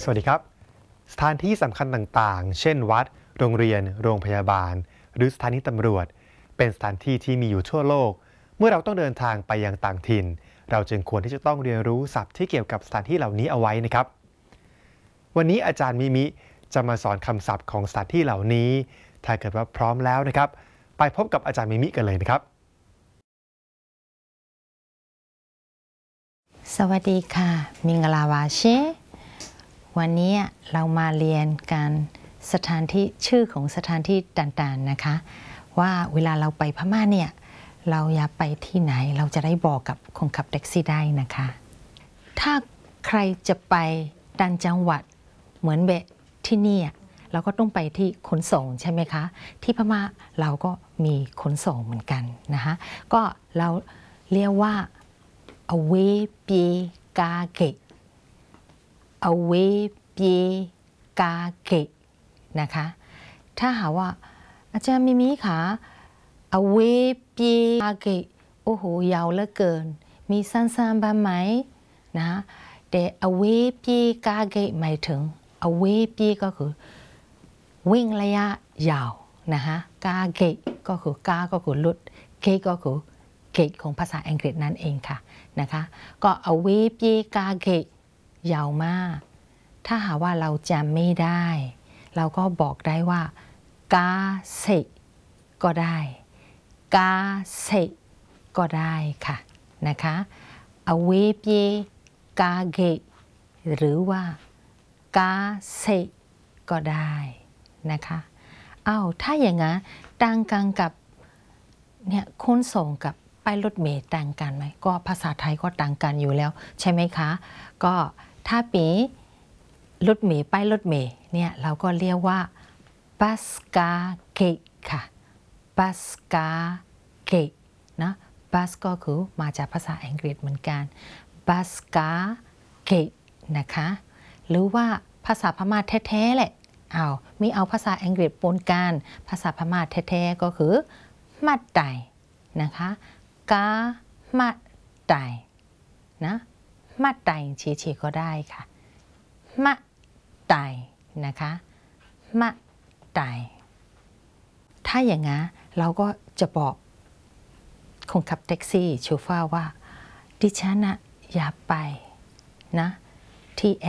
สวัสดีครับสถานที่สำคัญต่างๆเช่นวัดโรงเรียนโรงพยาบาลหรือสถานีตำรวจเป็นสถานที่ที่มีอยู่ทั่วโลกเมื่อเราต้องเดินทางไปยังต่างถิ่นเราจึงควรที่จะต้องเรียนรู้ศัพท์ที่เกี่ยวกับสถานที่เหล่านี้เอาไว้นะครับวันนี้อาจารย์มิมิจะมาสอนคำศัพท์ของสถานที่เหล่านี้ถ้าเกิดว่าพร้อมแล้วนะครับไปพบกับอาจารย์มิมิกันเลยนะครับสวัสดีค่ะมิงลาวาเชวันนี้เรามาเรียนกันสถานที่ชื่อของสถานที่ต่างๆนะคะว่าเวลาเราไปพม่าเนี่ยเราอยากไปที่ไหนเราจะได้บอกกับคนขับแท็กซี่ได้นะคะถ้าใครจะไปต่างจังหวัดเหมือนแบบที่นี่เราก็ต้องไปที่ขนส่งใช่ไหมคะที่พม่าเราก็มีขนส่งเหมือนกันนะคะก็เราเรียกว่าเอาเวปีกาเกะเอาเวปีกาเกะนะคะถ้าหาว่าอาจารย์มิมิค่ะเอาเวปีกาเกะโอ้โหยาวเหลือเกินมีสั้นๆบ้างไหมนะแต่เอาเวปีกาเกะหมายถึงเอาเวปีก็คือวิ่งระยะยาวนะคะกาเกะก็คือกาก็คือลุดเกะก็คือเกะของภาษาอังกฤษนั่นเองค่ะนะคะก็เอาเวปีกาเกะยาวมากถ้าหาว่าเราจำไม่ได้เราก็บอกได้ว่ากาเซก็ได้กาเซก็ได้ค่ะนะคะเอาเวปีกาเกะหรือว่ากาเซก็ได้นะคะถ้าอย่างนั้นต่างกันกับเนี่ยขนส่งกับป้ายรถเมล์ต่างกันไหมก็ภาษาไทยก็ต่างกันอยู่แล้วใช่ไหมคะก็ถ้าเป็นรถเมล์ป้ายรถเมล์เนี่ยเราก็เรียกว่าบัสกาเกะค่ะบัสกาเกะนะบัสก็คือมาจากภาษาอังกฤษเหมือนกันบัสกาเกะนะคะหรือว่าภาษาพม่าแท้ๆแหละไม่เอาภาษาอังกฤษปนกันภาษาพม่าแท้ๆก็คือมัดไตนะคะกามัดไตนะมัดไตเฉยๆก็ได้ค่ะมัดไตนะคะมัดไตถ้าอย่างนั้นเราก็จะบอกคนขับแท็กซี่โชเฟอร์ว่าดิฉันอยากไปนะที่